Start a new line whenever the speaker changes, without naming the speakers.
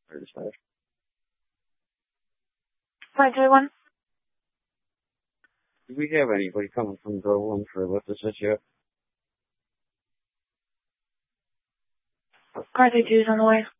531.
Do we have anybody coming from Groveland for a lift assist yet?
Car 32 is on the way.